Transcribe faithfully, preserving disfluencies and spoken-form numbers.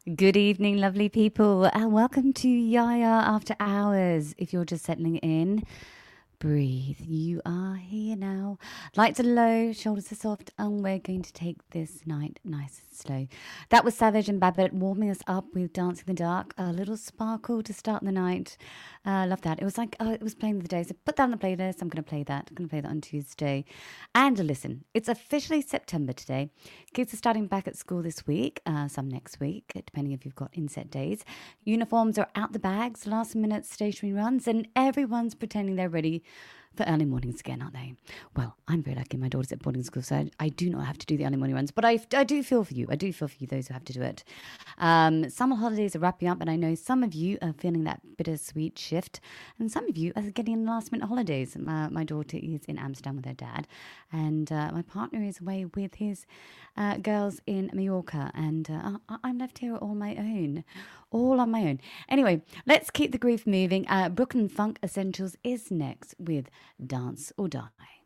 Good evening, lovely people, and welcome to Yaya After Hours. If you're just settling in, breathe. You are here now. Lights are low, shoulders are soft, and we're going to take this night nice and slow. That was Savage and Babbitt warming us up with Dance in the Dark. A little sparkle to start the night. Uh, love that. It was like, oh, it was playing the day. So put that on the playlist. I'm going to play that. I'm going to play that on Tuesday. And listen, it's officially September today. Kids are starting back at school this week, uh, some next week, depending if you've got inset days. Uniforms are out the bags, last minute stationery runs, and everyone's pretending they're ready for early mornings again, aren't they? Well, I'm very lucky. My daughter's at boarding school, so I, I do not have to do the early morning runs. But I, I do feel for you. I do feel for you, those who have to do it. Um, summer holidays are wrapping up, and I know some of you are feeling that bittersweet shift, and some of you are getting last minute holidays. Uh, my daughter is in Amsterdam with her dad, and uh, my partner is away with his uh, girls in Mallorca, and uh, I- I'm left here all my own, all on my own. Anyway, let's keep the grief moving. Uh, Brooklyn Funk Essentials is next with Dance or Die.